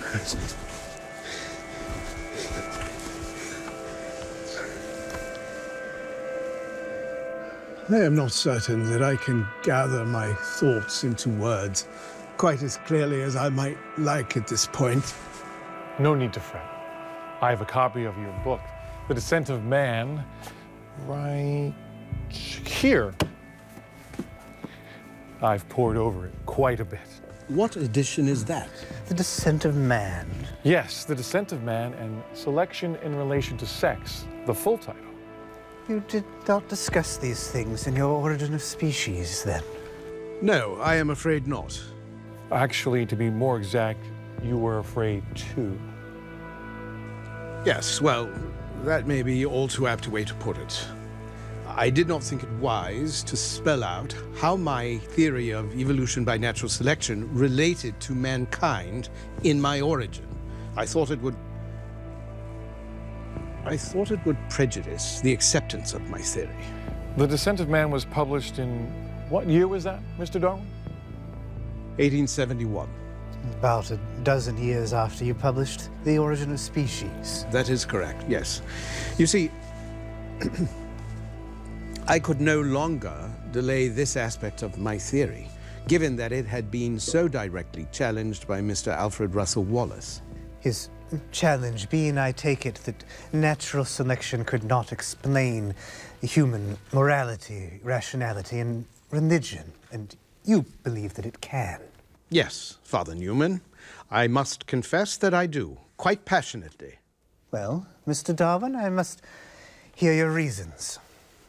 I am not certain that I can gather my thoughts into words quite as clearly as I might like at this point. No need to fret. I have a copy of your book, The Descent of Man, right here. I've pored over it quite a bit. What edition is that? The Descent of Man. Yes, The Descent of Man and Selection in Relation to Sex, the full title. You did not discuss these things in your Origin of Species, then? No, I am afraid not. Actually, to be more exact, you were afraid too. Yes, well, that may be all too apt a way to put it. I did not think it wise to spell out how my theory of evolution by natural selection related to mankind in my origin. I thought it would prejudice the acceptance of my theory. The Descent of Man was published in, what year was that, Mr. Darwin? 1871. About a dozen years after you published The Origin of Species. That is correct, yes. You see, I could no longer delay this aspect of my theory, given that it had been so directly challenged by Mr. Alfred Russel Wallace. His challenge being, I take it, that natural selection could not explain human morality, rationality, and religion, and you believe that it can. Yes, Father Newman. I must confess that I do, quite passionately. Well, Mr. Darwin, I must hear your reasons.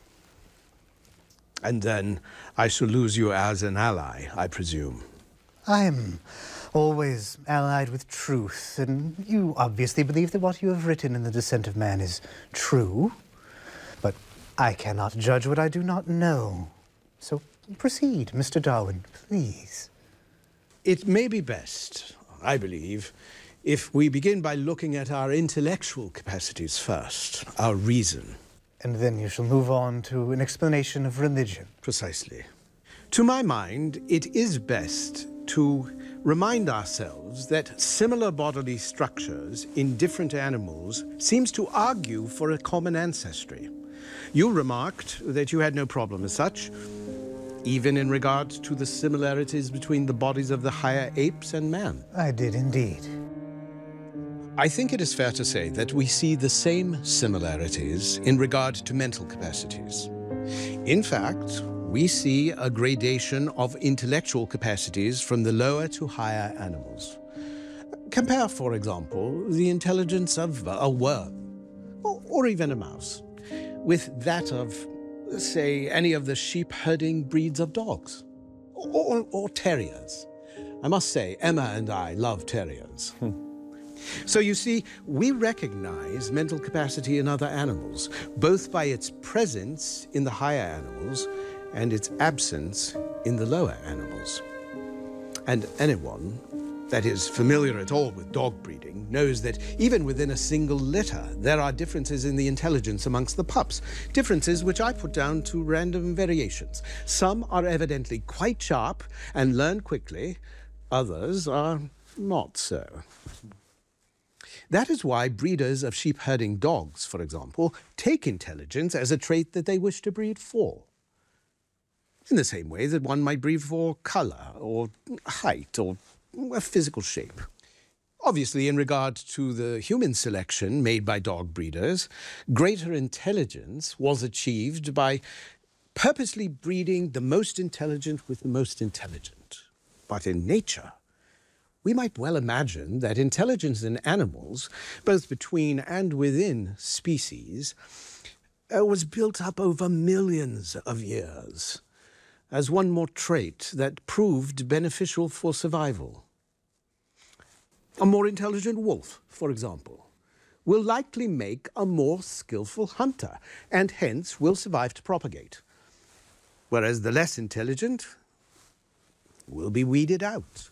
And then I shall lose you as an ally, I presume. I am always allied with truth, and you obviously believe that what you have written in The Descent of Man is true. But I cannot judge what I do not know. So proceed, Mr. Darwin, please. It may be best, I believe, if we begin by looking at our intellectual capacities first, our reason. And then you shall move on to an explanation of religion. Precisely. To my mind, it is best to remind ourselves that similar bodily structures in different animals seems to argue for a common ancestry. You remarked that you had no problem as such, even in regard to the similarities between the bodies of the higher apes and man. I did indeed. I think it is fair to say that we see the same similarities in regard to mental capacities. In fact, we see a gradation of intellectual capacities from the lower to higher animals. Compare, for example, the intelligence of a worm, or even a mouse, with that of, say, any of the sheep-herding breeds of dogs, or terriers. I must say, Emma and I love terriers. So you see, we recognize mental capacity in other animals, both by its presence in the higher animals and its absence in the lower animals. And anyone that is familiar at all with dog breeding knows that even within a single litter, there are differences in the intelligence amongst the pups, differences which I put down to random variations. Some are evidently quite sharp and learn quickly, others are not so. That is why breeders of sheep-herding dogs, for example, take intelligence as a trait that they wish to breed for. In the same way that one might breed for color, or height, or a physical shape. Obviously, in regard to the human selection made by dog breeders, greater intelligence was achieved by purposely breeding the most intelligent with the most intelligent. But in nature, we might well imagine that intelligence in animals, both between and within species, was built up over millions of years as one more trait that proved beneficial for survival. A more intelligent wolf, for example, will likely make a more skillful hunter, and hence will survive to propagate, whereas the less intelligent will be weeded out.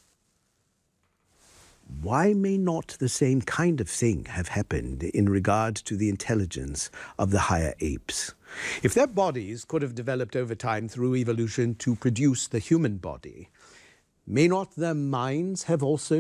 Why may not the same kind of thing have happened in regard to the intelligence of the higher apes? If their bodies could have developed over time through evolution to produce the human body, may not their minds have also